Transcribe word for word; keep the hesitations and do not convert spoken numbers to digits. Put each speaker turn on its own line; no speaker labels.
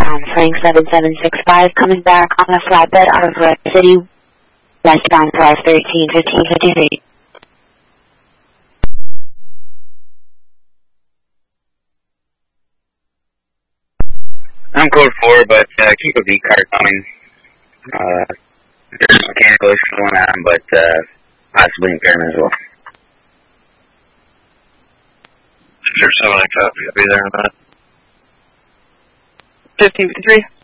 westbound flying seven seven six five, coming back on a flatbed out of Red City, westbound flight thirteen fifteen fifty-three.
I'm code four, but uh, keep a V car coming. Uh, there's mechanical issues going on, but uh, possibly impairment as well.
Sure, seven, I copy. I'll be there in a minute.
fifteen fifty-three.